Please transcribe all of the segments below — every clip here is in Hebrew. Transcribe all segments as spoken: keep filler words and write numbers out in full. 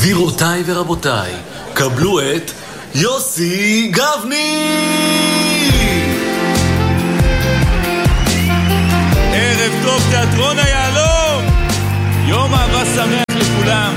גבירותיי ורבותיי, קבלו את יוסי גבני! ערב טוב תיאטרון היעלום! יום אהבה שמח לכולם!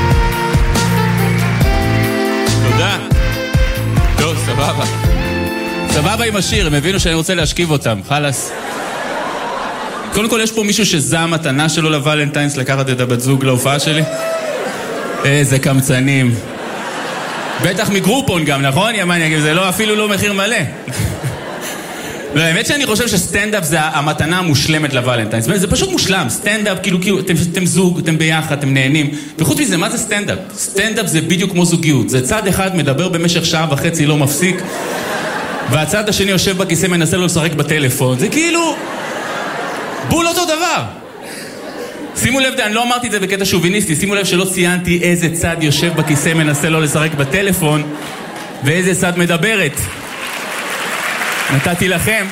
תודה. טוב, סבבה. סבבה עם השיר, הם הבינו שאני רוצה להשכיב אותם, חלס. קודם כל יש פה מישהו שזה המתנה שלו לוולנטיינס, לקחת את הבת זוג להופעה שלי? איזה קמצנים. בטח מגרופון גם, נכון? ימני, זה לא, אפילו לא מחיר מלא. לא, האמת שאני חושב שסטנדאפ זה המתנה המושלמת לוולנטיינס. זה פשוט מושלם. סטנדאפ, כאילו, כאילו, אתם, אתם זוג, אתם ביחד, אתם נהנים. וחוץ מזה, מה זה סטנדאפ? סטנדאפ זה בדיוק כמו זוגיות. זה צד אחד מדבר במשך שעה וחצי, לא מפסיק. והצד השני יושב בכיסא, מנסה לו לשחק בטלפון. זה כאילו... בול אותו דבר. שימו לב, אני לא אמרתי את זה בקטע שוביניסטי, שימו לב שלא ציינתי איזה צד יושב בכיסא מנסה לו לשחק בטלפון ואיזה צד מדברת. נתתי לכם.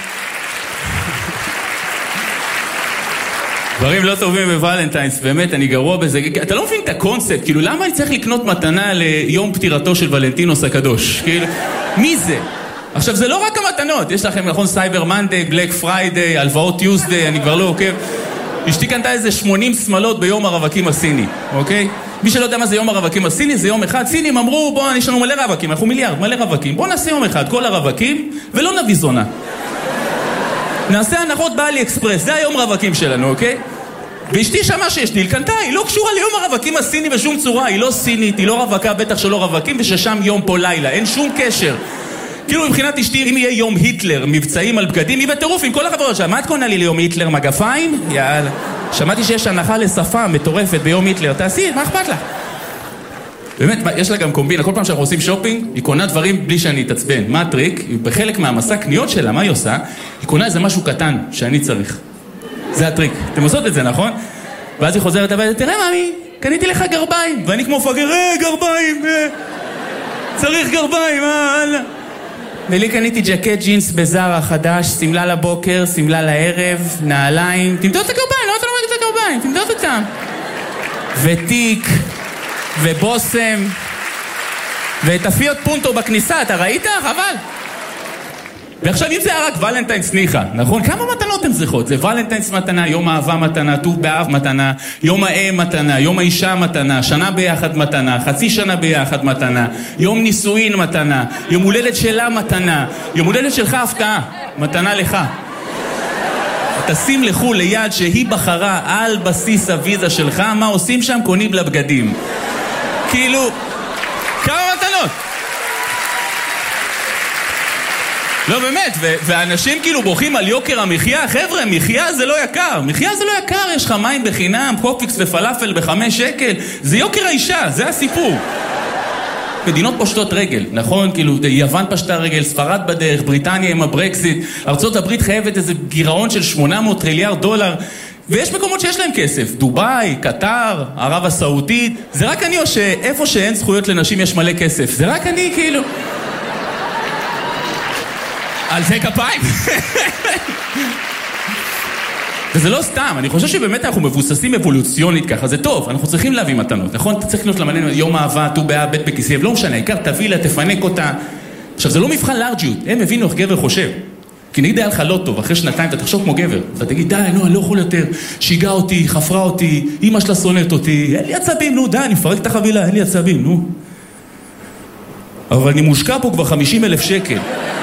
דברים לא טובים בוולנטיינס, באמת, אני גרוע בזה. אתה לא מבין את הקונספט, כאילו, למה אני צריך לקנות מתנה ליום פטירתו של ולנטינוס הקדוש? כאילו, מי זה? עכשיו, זה לא רק המתנות, יש לכם, נכון, סייבר מנדי, בלק פריידי, הלוואות יוזדי, אני כבר לא עוקב. אשתי קנתה איזה שמונים סמלות ביום הרווקים הסיני, אוקיי? מי שלא יודע מה זה יום הרווקים הסיני, זה יום אחד. סינים אמרו, בוא, יש לנו מלא רווקים, אנחנו מיליארד, מלא רווקים. בוא נעשה יום אחד, כל הרווקים, ולא נביא זונה. נעשה הנחות באלי אקספרס, זה היום רווקים שלנו, אוקיי? ואשתי שמה שיש דיל, קנתה, היא לא קשורה ליום הרווקים הסיני בשום צורה, היא לא סינית, היא לא רווקה, בטח שלא רווקים, וששם יום פה לילה, אין שום קשר. כאילו מבחינת אשתי, אם יהיה יום היטלר, מבצעים על בגדים, היא בטירוף עם כל החברות שם. מה את קונה לי ליום היטלר, מגפיים? יאללה. שמעתי שיש הנחה לשפה מטורפת ביום היטלר, תעשי, מה אכפת לה? באמת, יש לה גם קומבינה, כל פעם שאנחנו עושים שופינג, היא קונה דברים בלי שאני אתעצבן. מה הטריק? בחלק מהמסע קניות שלה, מה היא עושה? היא קונה איזה משהו קטן שאני צריך. זה הטריק. אתם עושות את זה, נכון? ואז היא חוזרת הביתה, תראה מאמי, קניתי לך גרביים. ואני כמו פגר, אה, גרביים, אה. צריך גרביים, אה, אללה. ולי קניתי ג'קט ג'ינס בזארה חדש, סמלה לבוקר, סמלה לערב, נעליים. תמדוד את הגרביים, לא אתה לא רואה את הגרביים, תמדוד אותם. ותיק, ובוסם, ותפיות פונטו בכניסה, אתה ראית? חבל. ועכשיו אם זה היה רק ולנטיינס ניחה, נכון? כמה מתנות הן צריכות? זה ולנטיינס מתנה, יום אהבה מתנה, ט"ו באב מתנה, יום האם מתנה, יום האישה מתנה, שנה ביחד מתנה, חצי שנה ביחד מתנה, יום נישואין מתנה, יום הולדת שלה מתנה, יום הולדת שלך הפתעה, מתנה לך. תשים לחול ליד שהיא בחרה על בסיס הוויזה שלך, מה עושים שם? קונים לבגדים. כאילו, כמה מתנות? לא באמת, ו- ואנשים כאילו בוכים על יוקר המחיה. חבר'ה, מחיה זה לא יקר. מחיה זה לא יקר, יש לך מים בחינם, קופיקס ופלאפל בחמש שקל. זה יוקר האישה, זה הסיפור. מדינות פושטות רגל, נכון? כאילו, יוון פשטה רגל, ספרד בדרך, בריטניה עם הברקסיט, ארצות הברית חייבת איזה גירעון של שמונה מאות טריליארד דולר, ויש מקומות שיש להם כסף. דוביי, קטר, ערב הסעודית. זה רק אני או שאיפה שאין זכויות לנשים יש מלא כסף? זה רק אני כאילו... על זה כפיים. וזה לא סתם, אני חושב שבאמת אנחנו מבוססים אבולוציונית ככה, זה טוב, אנחנו צריכים להביא מתנות, נכון? אתה צריך לקנות למלא יום אהבה, ט"ו באב, בית בכיסייב, לא משנה, העיקר תביא לה, תפנק אותה. עכשיו, זה לא מבחן לארג'יות, הם הבינו איך גבר חושב. כי נגיד היה לך לא טוב, אחרי שנתיים אתה תחשוב כמו גבר, אתה תגיד, די, נו, אני לא יכול יותר, שיגע אותי, חפרה אותי, אמא שלה שונאת אותי, אין לי עצבים, נו, די, אני מפרק את החבילה, אין לי עצבים, נו. אבל אני מושקע פה כבר חמישים אלף שקל.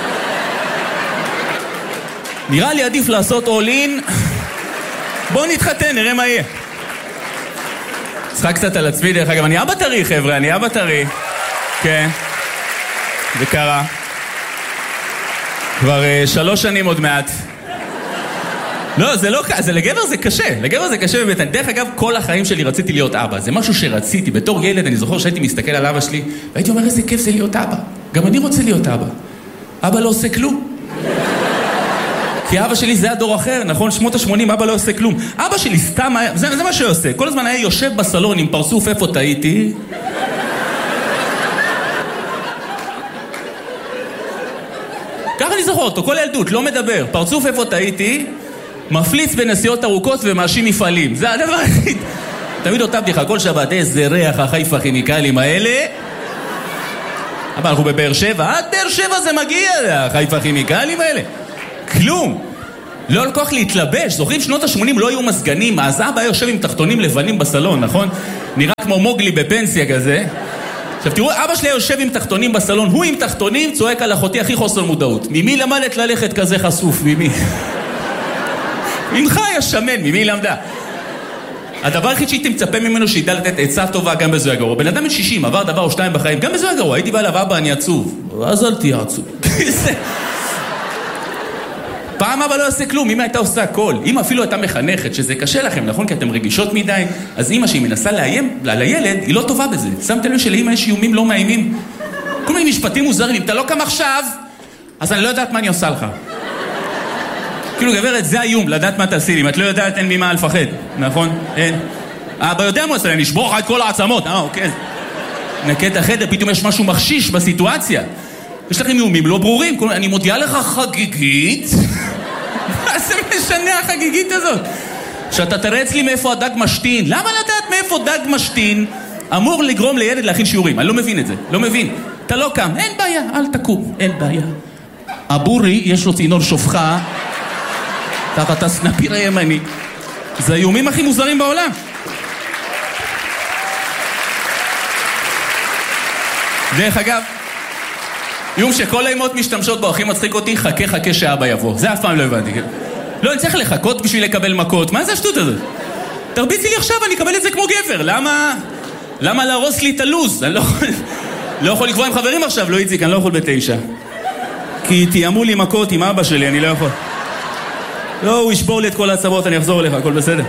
נראה לי עדיף לעשות all-in. בואו נתחתן, נראה מה יהיה. צחק קצת על עצמי, דרך אגב, אני אבא טרי, חבר'ה, אני אבא טרי. כן, זה קרה. כבר uh, שלוש שנים עוד מעט. לא, זה לא קשה, לגבר זה קשה, לגבר זה קשה באמת. דרך אגב, כל החיים שלי רציתי להיות אבא. זה משהו שרציתי. בתור ילד, אני זוכר שהייתי מסתכל על אבא שלי, והייתי אומר, איזה כיף זה להיות אבא. גם אני רוצה להיות אבא. אבא לא עושה כלום. כי אבא שלי זה הדור אחר, נכון? שמות ה-שמונים, אבא לא עושה כלום. אבא שלי סתם היה, זה, זה מה שהוא עושה. כל הזמן היה יושב בסלון עם פרצוף, איפה טעיתי? ככה אני זוכר אותו, כל ילדות, לא מדבר. פרצוף, איפה טעיתי? מפליץ בנסיעות ארוכות ומאשים מפעלים. זה הדבר היחיד. תמיד אותה בדיחה, כל שבת, איזה ריח החיפה הכימיקלים האלה. אבל אנחנו בבאר שבע, עד באר שבע זה מגיע, החיפה הכימיקלים האלה. כלום. לא על כוח להתלבש, זוכרים שנות ה-שמונים לא היו מסגנים, אז אבא יושב עם תחתונים לבנים בסלון, נכון? נראה כמו מוגלי בפנסיה כזה. עכשיו תראו, אבא שלי יושב עם תחתונים בסלון, הוא עם תחתונים צועק על אחותי הכי חוסר מודעות. ממי למדת ללכת כזה חשוף? ממי? ממך היה שמן, ממי למדה? הדבר הכי שהייתי מצפה ממנו שידע לתת עצה טובה גם בזוהי הגרוע. בן אדם בן שישים, עבר דבר או שתיים בחיים, גם בזוהי הגרוע. הייתי בא אליו, אבא, אני עצוב. אז אל תהיה עצוב. פעם אבא לא עושה כלום, אמא הייתה עושה הכל. אמא אפילו הייתה מחנכת, שזה קשה לכם, נכון? כי אתם רגישות מדי. אז אמא שהיא מנסה לאיים על הילד, היא לא טובה בזה. שמתם לב שלאמא יש איומים לא מאיימים? כל מיני משפטים מוזרים, אם אתה לא קם עכשיו, אז אני לא יודעת מה אני עושה לך. כאילו גברת, זה האיום, לדעת מה תעשי לי. אם את לא יודעת, אין ממה לפחד, נכון? אין. אבא יודע מה עושה, אני אשבור לך את כל העצמות. אה, אוקיי. נקה את החדר, פתאום יש משהו מחשיש בסיטואציה. יש לכם איומים לא ברורים. אני מודיעה לך חגיגית. מה זה משנה החגיגית הזאת? שאתה תרץ לי מאיפה הדג משתין. למה לדעת מאיפה דג משתין אמור לגרום לילד להכין שיעורים? אני לא מבין את זה. לא מבין. אתה לא קם. אין בעיה, אל תקום. אין בעיה. הבורי, יש לו צינור שופחה. תחת הסנפיר הימני. זה האיומים הכי מוזרים בעולם. דרך אגב, איום שכל האימות משתמשות בו, הכי מצחיק אותי, חכה חכה שאבא יבוא. זה אף פעם לא הבנתי. לא, אני צריך לחכות בשביל לקבל מכות. מה זה השטות הזאת? תרביצי לי עכשיו, אני אקבל את זה כמו גבר. למה? למה להרוס לי את הלוז? אני לא יכול, לא יכול לקבוע עם חברים עכשיו, לא איציק, אני לא יכול בתשע. כי תיאמו לי מכות עם אבא שלי, אני לא יכול. לא, הוא ישבור לי את כל העצמות, אני אחזור אליך, הכל בסדר.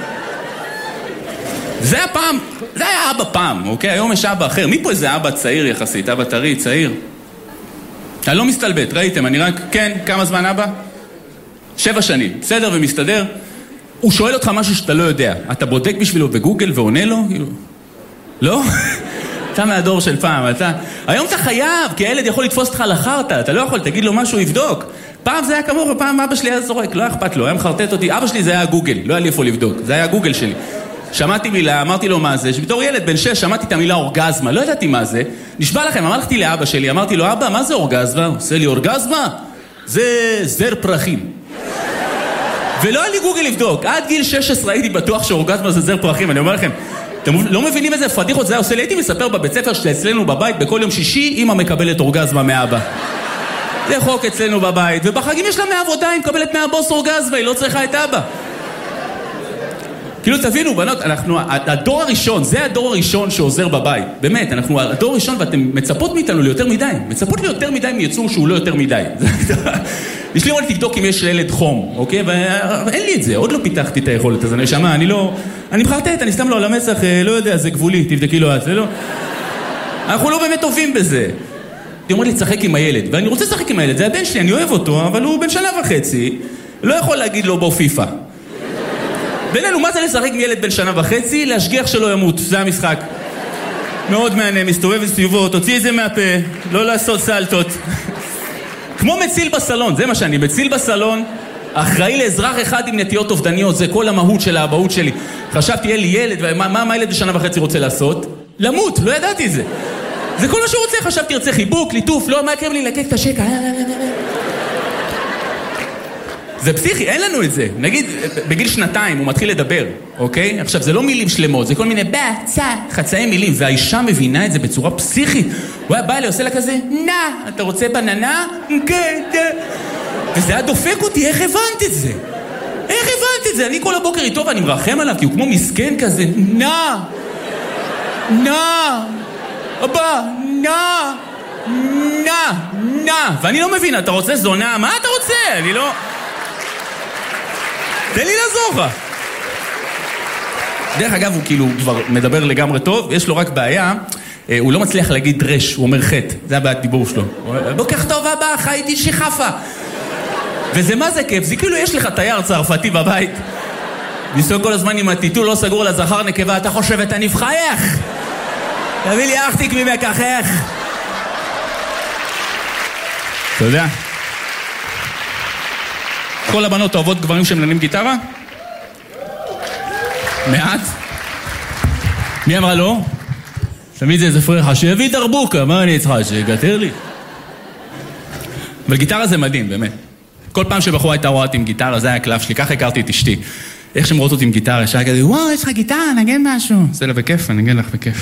זה הפעם, זה היה אבא פעם, אוקיי? היום יש אבא אחר. מי פה איזה אבא צעיר יחסית? אבא טרי, צעיר? אני לא מסתלבט, ראיתם? אני רק, כן, כמה זמן אבא? שבע שנים, בסדר ומסתדר. הוא שואל אותך משהו שאתה לא יודע. אתה בודק בשבילו בגוגל ועונה לו? לא? אתה מהדור של פעם, אתה... היום אתה חייב, כי הילד יכול לתפוס אותך לחרטה, אתה לא יכול, תגיד לו משהו, יבדוק. פעם זה היה כמוך, ופעם אבא שלי היה זורק, לא אכפת לו, היה מחרטט אותי. אבא שלי זה היה גוגל, לא היה לי איפה לבדוק, זה היה גוגל שלי. שמעתי מילה, אמרתי לו מה זה, שבתור ילד בן שש שמעתי את המילה אורגזמה, לא ידעתי מה זה. נשבע לכם, אמרתי לאבא שלי, אמרתי לו, אבא, מה זה אורגזמה? הוא עושה לי אורגזמה? זה זר פרחים. ולא היה לי גוגל לבדוק, עד גיל שש עשרה הייתי בטוח שאורגזמה זה זר פרחים, אני אומר לכם, אתם לא מבינים איזה פדיחות זה היה עושה לי, הייתי מספר בבית ספר שאצלנו בבית, בכל יום שישי, אמא מקבלת אורגזמה מאבא. זה חוק אצלנו בבית, ובחגים יש לה מהעבודה, היא מקבלת מהבוס אורגזמה, היא לא צריכה את אבא. כאילו תבינו, בנות, אנחנו, הדור הראשון, זה הדור הראשון שעוזר בבית. באמת, אנחנו הדור הראשון, ואתם מצפות מאיתנו ליותר מדי. מצפות ליותר מדי מיצור שהוא לא יותר מדי. יש לי עוד תבדוק אם יש לילד חום, אוקיי? ואין לי את זה, עוד לא פיתחתי את היכולת הזה. אני שמה, אני לא... אני מחרטט, אני סתם לא על המצח, לא יודע, זה גבולי, תבדקי לו את זה, לא... אנחנו לא באמת טובים בזה. היא אומרת לי, צחק עם הילד, ואני רוצה לשחק עם הילד, זה הבן שלי, אני אוהב אותו, אבל הוא בן שנה וחצי, לא יכול להגיד לו בוא פיפה. בינינו, מה זה לשחק עם ילד בן שנה וחצי? להשגיח שלא ימות, זה המשחק. מאוד מעניין, מסתובב סביבו, תוציא את זה מהפה, לא לעשות סלטות. כמו מציל בסלון, זה מה שאני, מציל בסלון, אחראי לאזרח אחד עם נטיות אובדניות, זה כל המהות של האבהות שלי. חשבתי, יהיה לי ילד, ומה מה, מה ילד בשנה וחצי רוצה לעשות? למות, לא ידעתי זה. זה כל מה שהוא רוצה, חשבתי, ירצה חיבוק, ליטוף, לא, מה יקרב לי לקק את השקע? זה פסיכי, אין לנו את זה. נגיד, בגיל שנתיים הוא מתחיל לדבר, אוקיי? עכשיו, זה לא מילים שלמות, זה כל מיני בצע, חצאי מילים, והאישה מבינה את זה בצורה פסיכית. הוא היה בא אליי, עושה לה כזה, נא, אתה רוצה בננה? כן, כן. וזה היה דופק אותי, איך הבנת את זה? איך הבנת את זה? אני כל הבוקר איתו ואני מרחם עליו, כי הוא כמו מסכן כזה, נא, נא, אבא, נא, נא, נא. ואני לא מבין, אתה רוצה זונה? מה אתה רוצה? אני לא... תן לי לעזור לך. דרך אגב, הוא כאילו כבר מדבר לגמרי טוב, יש לו רק בעיה, הוא לא מצליח להגיד רש, הוא אומר חטא, זה הבעיית דיבור שלו. בוקר טוב אבא, חייתי שחפה. וזה מה זה כיף, זה כאילו יש לך תייר צרפתי בבית, ניסוי כל הזמן עם הטיטול לא סגור לזכר נקבה, אתה חושב אתה נבחייך? תביא לי אחתיק ממקחך. תודה. כל הבנות אוהבות גברים שמנגנים גיטרה? מעט? מי אמרה לא? תמיד זה איזה פרחה, שיביא דרבוקה, מה אני צריכה, שיגתר לי? אבל גיטרה זה מדהים, באמת. כל פעם שבחורה הייתה רואה אותי עם גיטרה, זה היה הקלף שלי, ככה הכרתי את אשתי. איך שהן רואות אותי עם גיטרה, ישר כזה, וואו, יש לך גיטרה, נגן משהו. זה לה בכיף, אני נגן לך בכיף.